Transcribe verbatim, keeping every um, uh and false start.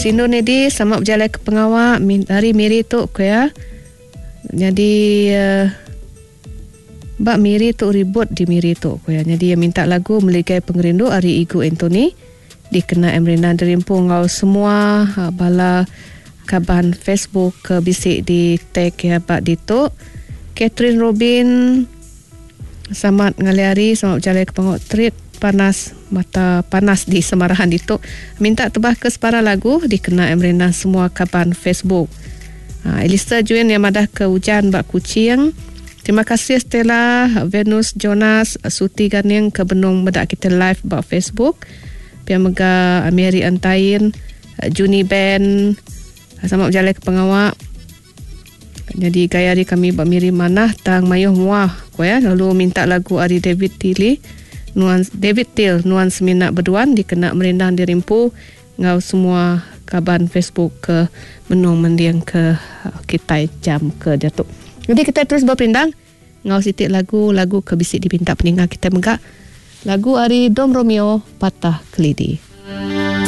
Sindu ni di sama berjalan ke pengawak dari Miri tu ko ya. Jadi uh, Mbak Miri tu ribut di Miri tu ko ya. Jadi dia minta lagu meligai pengerindu Ari Igu Anthony dikena Emrina Derimpu ngau semua uh, bala kaban Facebook ke bisik di tag ya Pak Dito. Catherine Robin selamat ngaliari selamat berjalan ke pengawak treat panas mata panas di Semarahan Dito minta tebah ke separa lagu dikena Emrina semua kaban Facebook. ha, Elisa Juin yang madah ke hujan Mbak Kucing. Terima kasih Stella Venus Jonas Suti Ganing ke Benung medak kita live bak Facebook. Pia mega Mary Antain Juni Ben selamat berjalan ke pengawak. Jadi gaya hari kami bak Miri manah tang mayuh muah ko ya. Lalu minta lagu Ari David Tili Nuan David Till Nuan Seminak Berduan dikena Merindang Dirimpu ngau semua kaban Facebook ke menung mendiang ke kita jam ke Datuk. Jadi kita terus berpindang ngau sitik lagu lagu ke bisik dipinta peninggal kita megak lagu Ari Dom Romeo Patah Kelidi.